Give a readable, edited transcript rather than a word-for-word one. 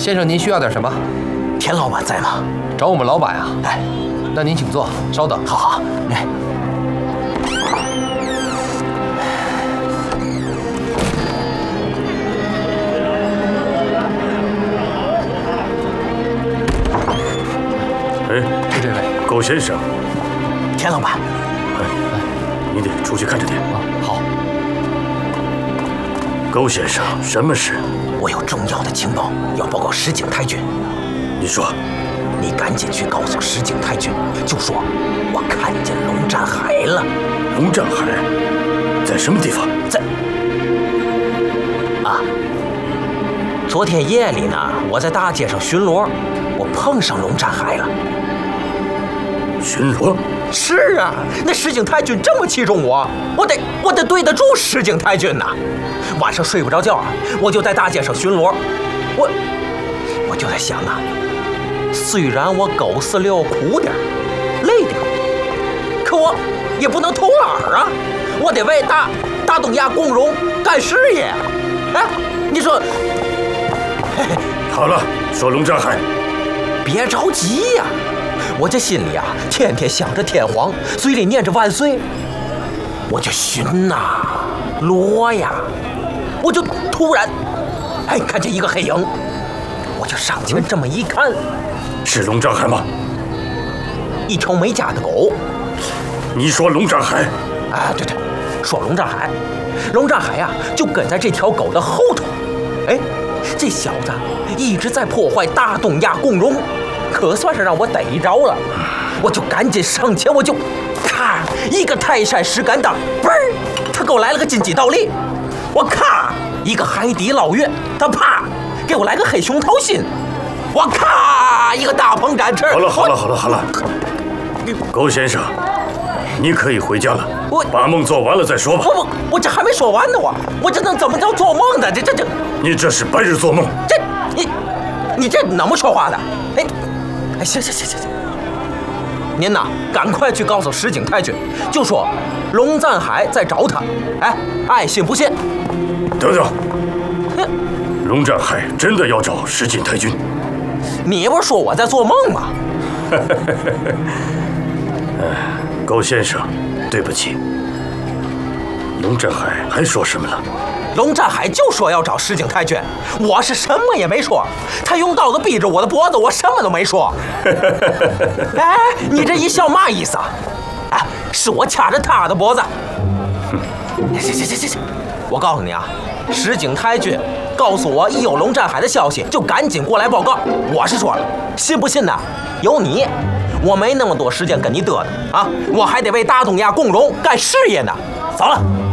先生，您需要点什么？ 田老板在吗？ 找我们老板啊？ 哎， 那您请坐，稍等。 好，哎。 哎， 是这位苟先生。 田老板， 哎，你得出去看着点啊。好。 苟先生，什么事？ 我有重要的情报要报告石井太君。 你说， 你赶紧去告诉石井太君，就说我看见龙战海了。 龙战海在什么地方？ 在啊，昨天夜里呢，我在大街上巡逻，我碰上龙战海了。 巡逻？ 是啊，那石井太君这么器重我，我得对得住石井太君呐。晚上睡不着觉啊，我就在大街上巡逻，我就在想啊，虽然我狗四六苦点累点，可我也不能偷懒啊，我得为大东亚共荣干事业。哎，你说， 好了，说龙战海， 别着急呀。我这心里啊，天天想着天皇，嘴里念着万岁，我就寻呐罗呀，我就突然，看见一个黑影，我就上前这么一看， 是龙战海吗？ 一条没家的狗。 你说龙战海？ 啊，对，说龙战海，龙战海呀，就跟在这条狗的后头。哎，这小子一直在破坏大东亚共荣。可算是让我逮着了，我就赶紧上前，我就咔一个泰山石敢当，嘣儿，他给我来了个金鸡倒立，我咔一个海底捞月，他啪给我来个黑熊掏心，我咔一个大鹏展翅。 好了，苟先生，你可以回家了，把梦做完了再说吧。 我这还没说完呢，我这能怎么叫做梦的？这， 你这是白日做梦。 这你这怎么说话的？行，您呐，赶快去告诉石井太君，就说龙战海在找他。爱信不信？ 等等，龙战海真的要找石井太君？ 你不是说我在做梦吗？ 苟先生，对不起。龙战海还说什么了？ 龙战海就说要找石井太君，我是什么也没说。他用刀子逼着我的脖子，我什么都没说。你这一笑嘛意思啊？是我掐着他的脖子。行，我告诉你啊，石井太君告诉我一有龙战海的消息就赶紧过来报告。我是说了，信不信呢？有你，我没那么多时间跟你嘚嘚啊，我还得为大东亚共荣干事业呢。走了。